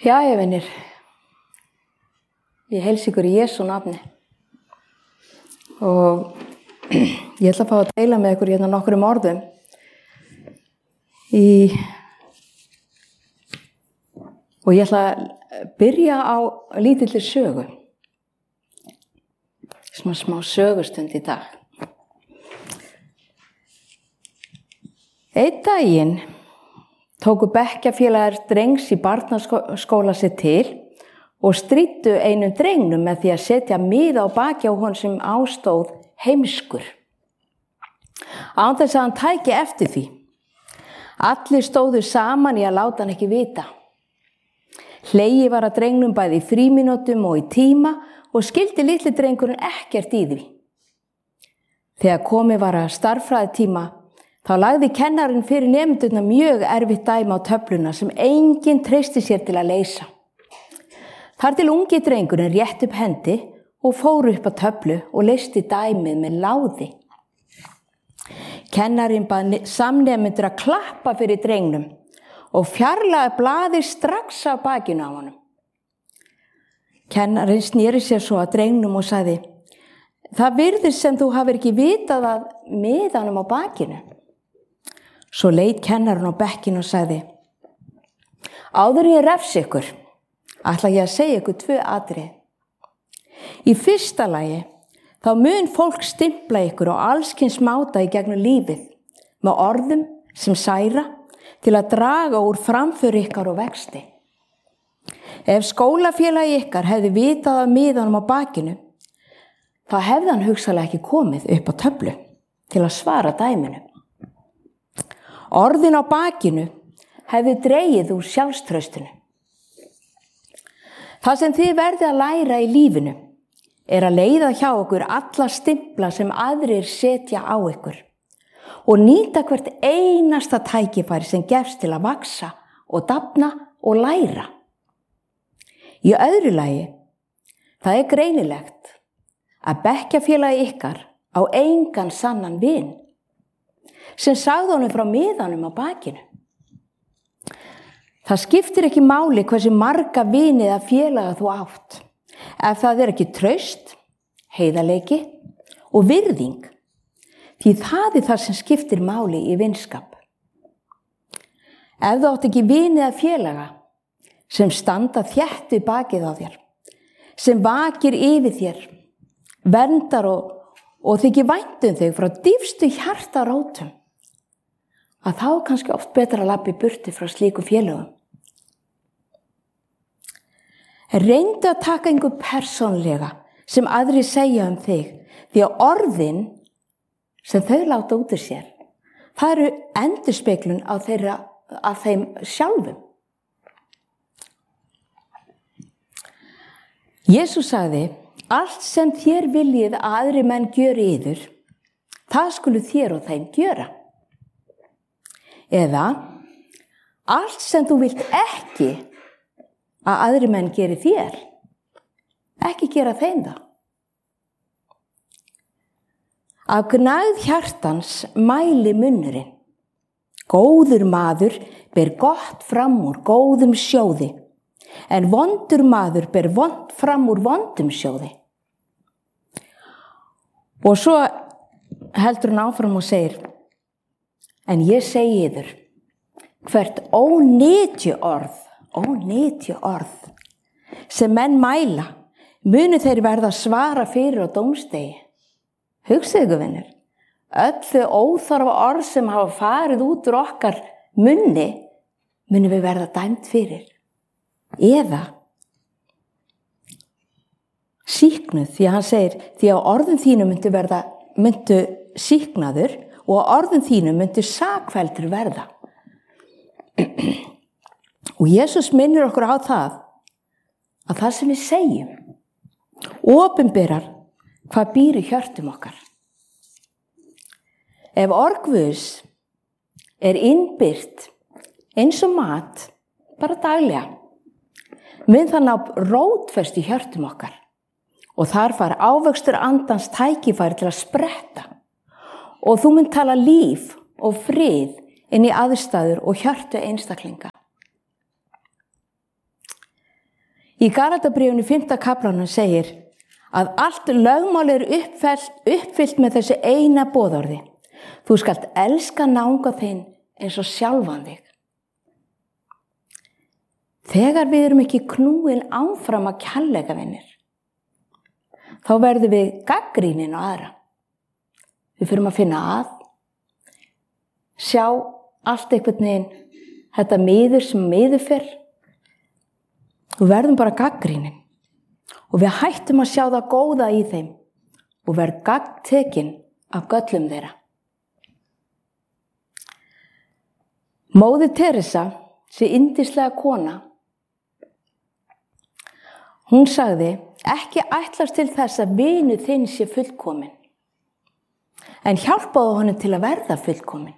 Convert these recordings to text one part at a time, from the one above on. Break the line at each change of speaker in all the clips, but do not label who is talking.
Jæja, vinir. Ég heilsa ykkur í Jesú nafni. Og ég ætla að fá að deila með ykkur hérna nokkrum orðum og ég ætla að byrja á lítilli sögu. Smá sögustund í dag. Einn daginn tóku bekkjarfélagar drengs í barnaskóla sér til og stríddu einum drengnum með því að setja miða á baki á honum sem ástóð heimskur. Án þess að hann tæki eftir því. Allir stóðu saman í að láta hann ekki vita. Hlegið var að drengnum bæði í frímínútum og í tíma og skildi litli drengurinn ekkert í því. Þegar komið var að stærðfræðitíma þá lagði kennarinn fyrir nemendurna mjög erfitt dæmi á töfluna sem enginn treysti sér til að leysa. Þar til ungi drengurinn rétt upp hendi og fór upp á töflu og leysti dæmið með láði. Kennarinn bað samnemendur að klappa fyrir drengnum og fjarlægði blaðið strax af bakinu á honum. Kennarinn sneri sér svo að drengnum og sagði: "Það virðist sem þú hafir ekki vitað að miðanum á bakinu." Svo leit kennarinn á bekkinn og sagði: "Áður en ég refsi ykkur, ætla ég að segja ykkur 2 atriði. Í fyrsta lagi, þá mun fólk stimpla ykkur á allskyns máta í gegnum lífið með orðum sem særa til að draga úr framför ykkar og vexti. Ef skólafélagi ykkar hefði vitað af miðanum á bakinu, þá hefði hann hugsanlega ekki komið upp á töflu til að svara dæminu. Orðin á bakinu hefði dregið úr sjálfstraustinu. Það sem þið verðið að læra í lífinu er að leiða hjá okkur alla stimpla sem aðrir setja á ykkur og nýta hvert einasta tækifæri sem gefst til að vaksa og dafna og læra. Í öðru lagi, það er greinilegt að bekkjarfélagi ykkar á engan sannan vin sem sagði honum frá miðanum á bakinu. Það skiptir ekki máli hversu marga vini eða félaga þú átt, ef það er ekki traust, heiðarleiki og virðing, því það er það sem skiptir máli í vinskap. Ef þú átt ekki vini eða félaga sem standa þétt við bakið á þér, sem vakir yfir þér, verndar og þykir vænt þig frá dýpstu hjartarótum, að þá er kannski oft betra að labba í burtu frá slíku félögum. Reyndu að taka einhver persónlega sem aðrir segja um þig, því að orðin sem þau láta út úr sér, það eru endurspeglun af þeim sjálfum. Jesús sagði: "Allt sem þér viljið að aðrir menn gjöri yður, það skulu þér og þeim gjöra." Eða: "Allt sem þú vilt ekki að aðrir menn geri þér, ekki gera þeim það." Af gnægð hjartans mæli munnurinn. Góður maður ber gott fram úr góðum sjóði, en vondur maður ber vont fram úr vondum sjóði. Og svo heldur hann áfram og segir: "En ég segi yður, hvert ónytju orð sem menn mæla, munu þeir verða að svara fyrir á dómsdegi." Hugsið ykkur, vinir, öll þau óþarfa orð sem hafa farið út úr okkar munni, munu við verða dæmt fyrir. Eða sýknuð, því að hann segir: "Því að orðum þínum myndu sýknaður og orðum þínum myndu sakfelldur verða." Og Jesús minnir okkur á það að það sem við segjum opinberar hvað býr í hjörtum okkar. Ef orð Guðs er innbyrt eins og mat bara daglega, mun það ná rótfest í hjörtum okkar og þar fær ávöxtur andans tækifæri til að spretta og þú mun tala líf og frið inn í aðstæður og hjörtu einstaklinga. Í Galatabréfinu 5. kaflanum segir að allt lögmál er uppfyllt með þessu eina boðorði. Þú skalt elska náunga þinn eins og sjálfan þig. Þegar við erum ekki knúin áfram að kærleika vinir, þá verðum við gagnrýnin á aðra. Við förum að finna að, sjá allt einhvern veginn, þetta miður sem miður fer. Við verðum bara gagnrýnin og við hættum að sjá það góða í þeim og verðum gagntekin af göllum þeirra. Móðir Teresa, þessi yndislega kona, hún sagði, ekki ætlast til þess að vinur þinn sé fullkominn, en hjálpaðu honum til að verða fullkominn.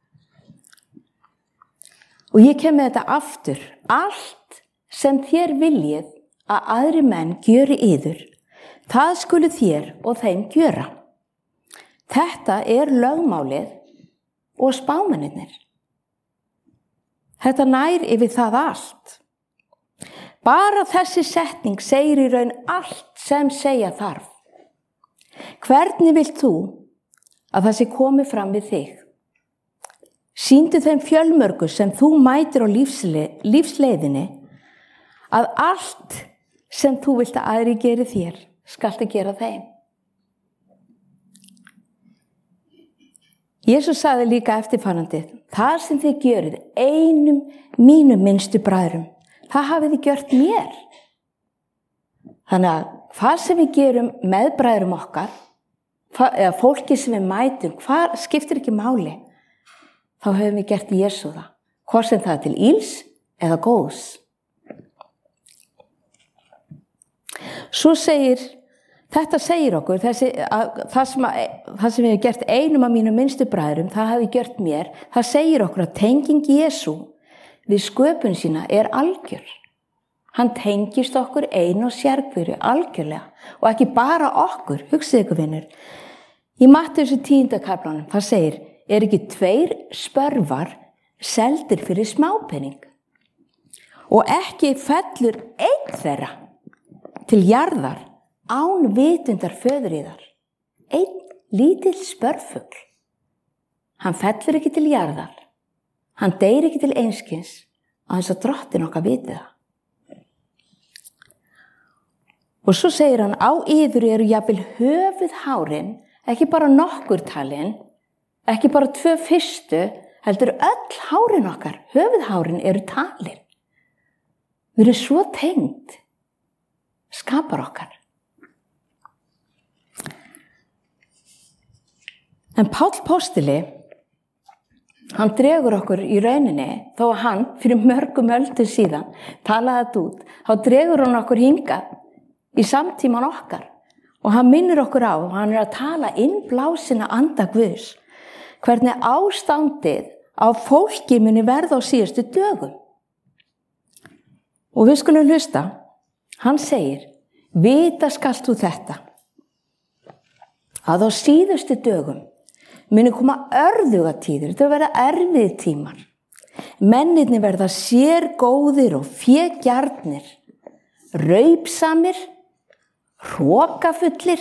Og ég kem með þetta aftur. Allt sem þér viljið að aðri menn gjöri yður, það skulu þér og þeim gjöra. Þetta er lögmálið og spámennirnir. Þetta nær yfir það allt. Bara þessi setning segir í raun allt sem segja þarf. Hvernig vilt þú að það sé komið fram við þig? Sýndu þeim fjölmörgu sem þú mætir á lífsleiðinni að allt sem þú vilt að aðri geri þér, skaltu gera þeim. Jesús sagði líka eftirfarandi, það sem þið gjörið einum mínum minnstu bræðrum, það hafið þið gjört mér. Þannig að hvað sem við gerum með bræðrum okkar, eða fólki sem við mætum, hvað skiptir ekki máli, þá höfum við gert Jesú það, hvort sem það er til íls eða góðs. Svo segir, þetta segir okkur, það sem við hefum gert einum af mínum minnstu bræðrum, það hafi gjört mér, það segir okkur að tenging Jesú við sköpun sína er algjör. Hann tengist okkur einu og sérhverju algjörlega og ekki bara okkur, hugsið ykkur vinur. Í Mattheusar 10. kaflanum, það segir, er ekki 2 spörvar seldir fyrir smápening og ekki fellur einn þeirra til jarðar án vitundar föður yðar. Einn lítill spörfugl. Hann fellur ekki til jarðar. Hann deyr ekki til einskis að þess að Drottinn okkar viti það. Og svo segir hann, á yður eru jafnvel höfuðhárin, ekki bara nokkur talin, ekki bara 2 fyrstu, heldur öll hárin okkar, höfuðhárin eru talin. Við erum svo tengd, skapar okkar. En Páll postuli, hann dregur okkur í rauninni, þó að hann fyrir mörgum öldum síðan talaði þetta út, þá dregur hann okkur hingað í samtíman okkar og hann minnir okkur á, hann er að tala innblásina anda Guðs, hvernig ástandið á fólki muni verða á síðustu dögum. Og við skulum hlusta, hann segir, vita skalt þú þetta, að á síðustu dögum muni koma örðugatíðir, þetta verða erfið tímar. Mennirnir verða sérgóðir og fégjarnir, raupsamir, hrokafullir,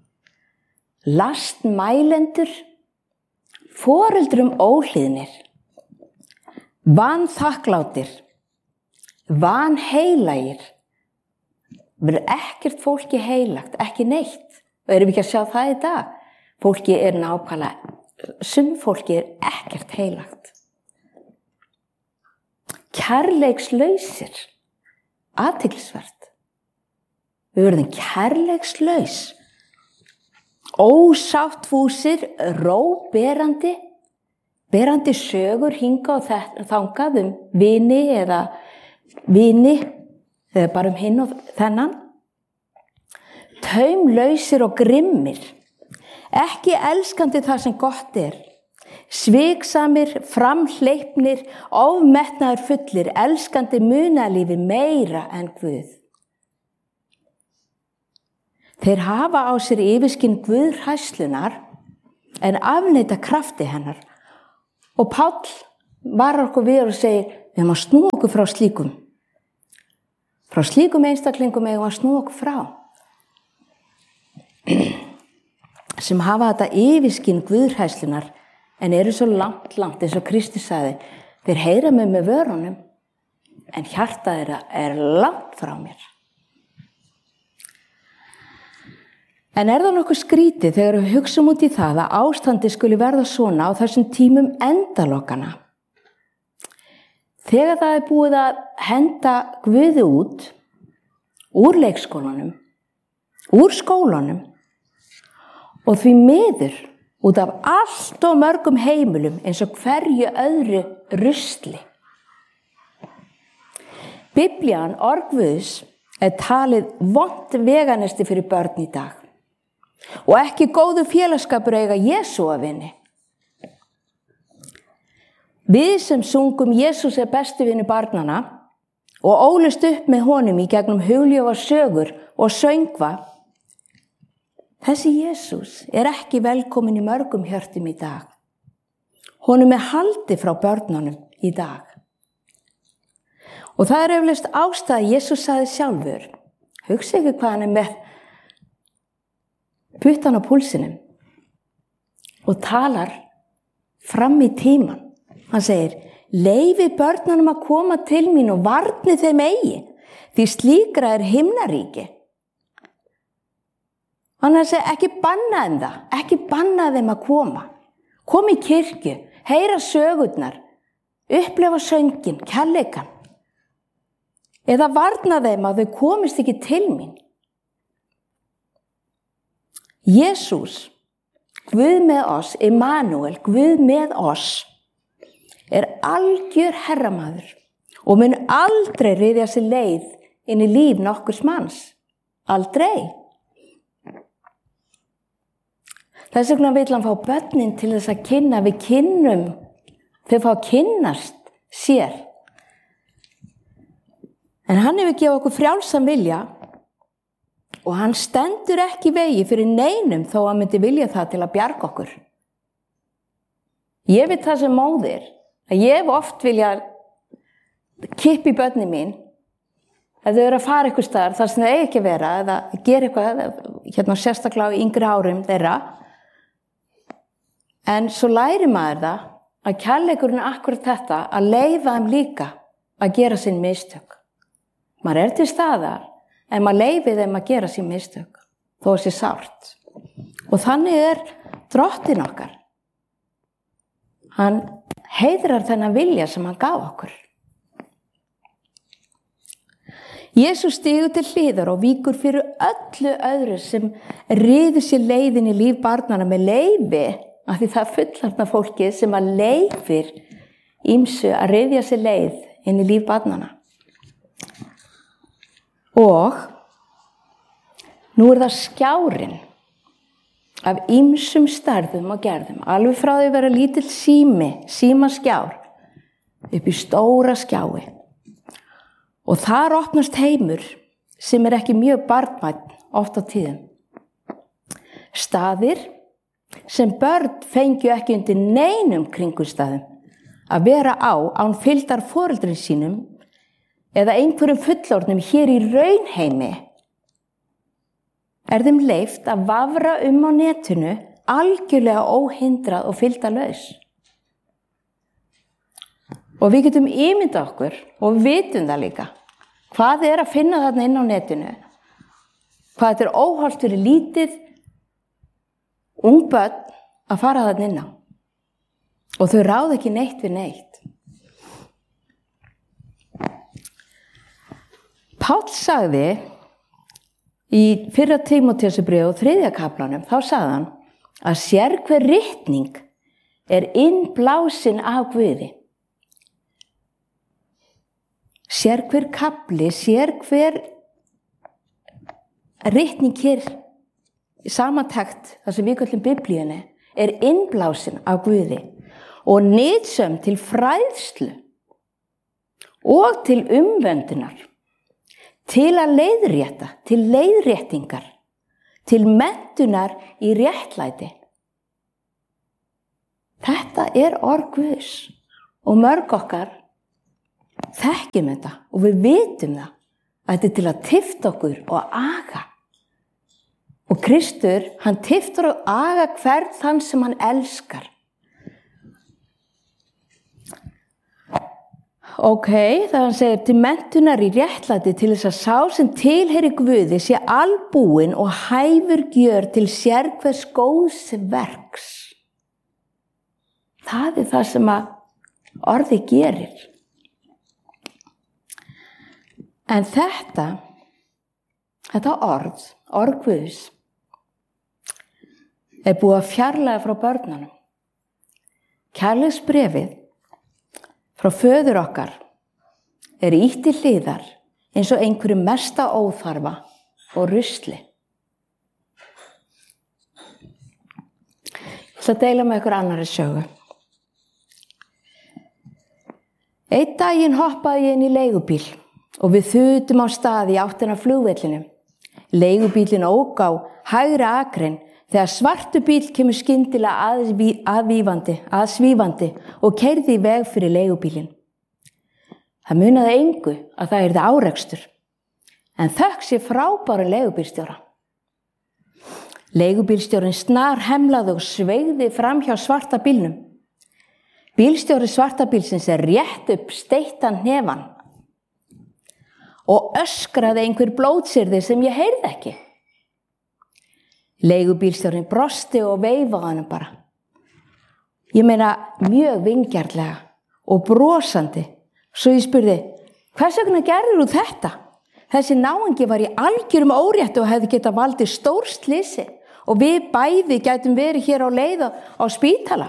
lastmælendur, foreldrum óhlýðnir, vanþakklátir, vanheilagir. Verður ekkert fólki heilagt, ekki neitt. Og erum við ekki að sjá það í dag? Fólki er nákvæmlega, fólki er ekkert heilagt. Kærleikslausir, athyglisvert. Við verðum kærleikslaus, ósáttfúsir, róberandi, berandi sögur hingað og þangað vini eða bara hinn og þennan. Taumlausir og grimmir, ekki elskandi það sem gott er, sviksamir, framhleypnir, ofmetnaður fullir, elskandi munalífi meira en Guð. Þeir hafa á sér yfirskinn guðhræslunar en afneita krafti hennar. Og Páll varar okkur við og segir, við erum að snúa okkur frá slíkum. Frá slíkum einstaklingum eigum að snúa okkur frá. Sem hafa þetta yfirskinn guðhræðslunnar en eru svo langt eins og Kristur sagði. Þeir heyra mig með vörunum en hjarta þeirra er langt frá mér. En er það nokkuð skrítið þegar við hugsum út í það að ástandi skuli verða svona á þessum tímum endalokana? Þegar það er búið að henda Guði út, úr leikskólanum, úr skólanum og því miður út af allt og mörgum heimilum eins og hverju öðru rusli. Biblían, orð Guðs, er talið vont veganesti fyrir börn í dag. Og ekki góður félagsskapur eiga Jesú að vini. Við sem sungum Jesús er bestu vinur barnanna og ólust upp með honum í gegnum hugljófa sögur og söngva, þessi Jesús er ekki velkomin í mörgum hjörtum í dag. Honum er haldið frá börnunum í dag. Og það er eflaust ástæða Jesús sagði sjálfur, hugsa ekki hvað hann er með puttan á púlsinum og talar fram í tíman. Hann segir, leyfi börnunum að koma til mín og varni þeim eigi, því slíkra er himnaríki. Hann segir, ekki banna þeim það, ekki banna þeim að koma. Kom í kirkju, heyra sögurnar, upplifa söngin, kærleikann. Eða varna þeim að þau komist ekki til mín. Jesús, Guð með oss, Immanuel, Guð með oss, er algjör herramaður og mun aldrei ryðja sér leið inn í líf nokkurs manns. Aldrei. Þess vegna vill hann fá börnin til þess að kynna, við kynnum, þau fá að kynnast sér. En hann hefur gefið okkur frjálsan vilja og hann stendur ekki í vegi fyrir neinum þó að myndi vilja það til að bjarga okkur. Ég veit það sem móðir, að ég hef oft vilja kippa í börnin mín ef þau eru að fara eitthvað staðar þar sem þau eigi ekki að vera eða gera eitthvað sérstaklega í yngri árum þeirra. En svo læri maður það að kærleikurinn er akkurat þetta að leyfa þeim líka að gera sín mistök. Maður er til staðar en maður leyfi þeim að gera sín mistök þó að sé sárt. Og þannig er drottinn okkar. Hann heiðrar þennan vilja sem hann gaf okkur. Jesús stígur til hliðar og víkur fyrir öllu öðru sem ryður sér leiðin í líf barnanna með leyfi, af því það er fullorðna fólkið sem að leyfir ýmsu að ryðja sér leið inn í líf barnanna. Og nú er það skjárinn af ýmsum stærðum og gerðum, alveg frá því að vera lítill símaskjár, upp í stóra skjái. Og þar opnast heimur sem er ekki mjög barnvænn oft á tíðum. Staðir sem börn fengju ekki undir neinum kringumstæðum að vera á án fylgdar foreldrum sínum eða einhverjum fullorðnum hér í raunheimi, er þeim leyft að vafra á netinu algjörlega óhindrað og fylgdarlaus. Og við getum ímyndað okkur og vitum það líka hvað er að finna þarna inn á netinu, hvað þetta er óhollt fyrir lítið ung börn að fara þarna inn á og þau ráða ekki neitt við neitt. Páll sagði í 1. Tímóteusbréfi og 3. kaflanum, þá sagði hann að sérhver ritning er innblásin af Guði. Sérhver kafli, sérhver ritning hér í samantekt, það sem við köllum Biblíunni, er innblásin af Guði og nytsöm til fræðslu og til umvöndunar, til að leiðrétta, til leiðréttingar, til menntunar í réttlæti. Þetta er orð Guðs og mörg okkar þekkjum þetta og við vitum það Þetta er til að tifta okkur og aga. Og Kristur, hann tiftar og aga hvern þann sem hann elskar. Það hann segir til menntunar í réttlæti til þess að sá sem tilheyri Guði sé albúinn og hæfur gjör til sérhvers góðs verks. Það er það sem að orðið gerir. En þetta orð Guðs, er búið að fjarlæga frá börnunum. Kærleiksbréfið frá föður okkar er ýtt til hliðar eins og einhverju mesta óþarfa og rusli. Ég ætla að deila með ykkur annarri sögu. Einn daginn hoppaði ég inn í leigubíl og við þutum á stað í áttina af flugvellinum. Leigubílinn ók á hægri akrein þegar svartur bíll kemur skyndilega aðsvífandi og keyrði í veg fyrir leigubílinn. Það munaði engu að það yrði árekstur, en þökk sé frábærum leigubílstjóra. Leigubílstjórinn snar hemlaði og sveigði fram hjá svarta bílnum. Bílstjóri svarta bílsins er rétt upp steittan hnefann og öskraði einhver blótsyrði sem ég heyrði ekki. Leigubílstjórinn brosti og veifaði honum bara. Ég meina mjög vingjarnlega og brosandi. Svo ég spurði, hvers vegna gerðir þú þetta? Þessi náungi var í algjörum órétti og hefði getað valdið stórslysi og við bæði gætum verið hér á leið á spítala.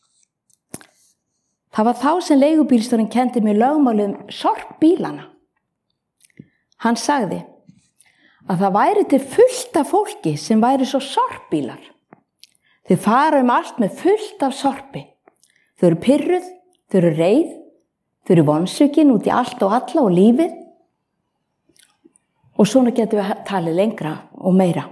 Það var þá sem leigubílstjórinn kenndi mér lögmálið sorpbílana. Hann sagði að það væri til fullt af fólki sem væri svo sorpbílar. Þau fara allt með fullt af sorpi. Þau eru pirruð, þau eru reið, þau eru vonsvikin út í allt og alla og lífið. Og svona getum við talið lengra og meira.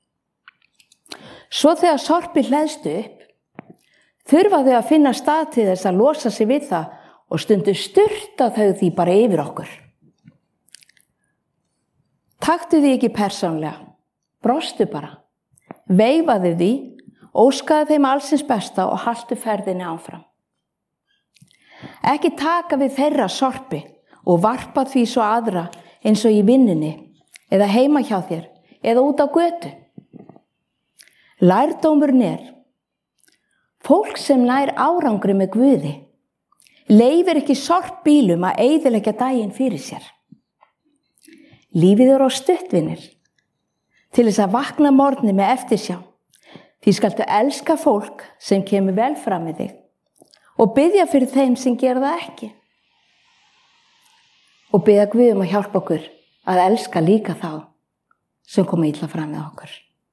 Svo þegar sorpi hleðstu upp, þurfa þau að finna stað til þess að losa sig við það og stundu sturta þau því bara yfir okkur. Taktu því ekki persónlega, brostu bara, veifaðu því, óskaðu þeim allsins besta og haltu ferðinni áfram. Ekki taka við þeirra sorpi og varpa því svo aðra eins og í vinnunni eða heima hjá þér eða út á götu. Lærdómurinn er, fólk sem nær árangri með Guði, leyfir ekki sorpbílum að eyðileggja daginn fyrir sér. Lífið er á stuttvinir, til þess að vakna morgni með eftirsjá. Því skaltu elska fólk sem kemur vel fram með þig og biðja fyrir þeim sem gera það ekki. Og biðja Guð að hjálpa okkur að elska líka þá sem koma illa fram með okkur.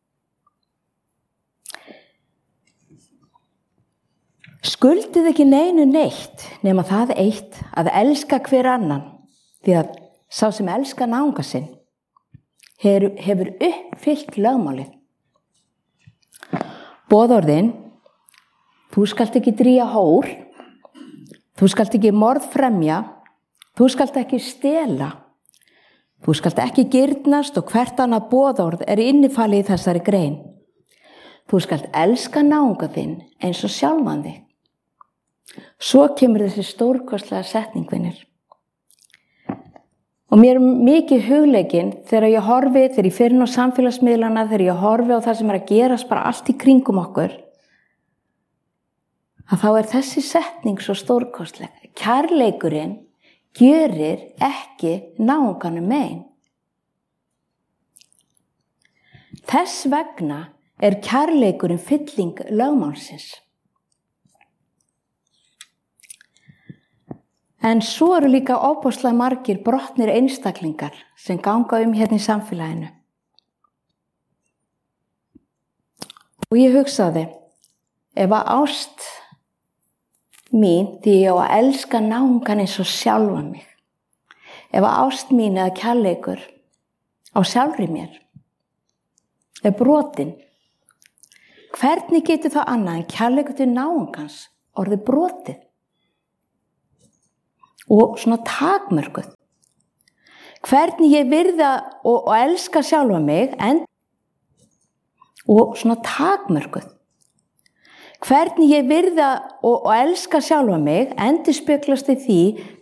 Skuldið ekki neinu neitt nema það eitt að elska hver annan, því að sá sem elskar náunga sinn hefur uppfyllt lögmálið. Boðorðin, þú skalt ekki drýja hór, þú skalt ekki morðfremja, þú skalt ekki stela, þú skalt ekki girnast og hvert annað boðorð er innifalið í þessari grein. Þú skalt elska náunga þinn eins og sjálfan þig. Svo kemur þessi stórkostlega setning, vinir. Og mér er mikið hugleikinn þegar ég fer inn á samfélagsmiðlana, þegar ég horfi á það sem er að gerast bara allt í kringum okkur, að þá er þessi setning svo stórkostleg. Kærleikurinn gjörir ekki náunganum mein. Þess vegna er kærleikurinn fylling lögmálsins. En svo eru líka ofboðslega margir brotnir einstaklingar sem ganga hérna í samfélaginu. Og ég hugsaði, ef að ást mín, því ég á að elska náungan eins og sjálfan mig, ef að ást mín eða kærleikur á sjálfri mér er brotin, hvernig getur það annað en kærleikur til náungans orðið brotið? Og svona takmörkuð. Hvernig ég virða og elska sjálfa mig og svona takmörkuð. Hvernig ég virða og elska sjálfa mig endurspeglast í því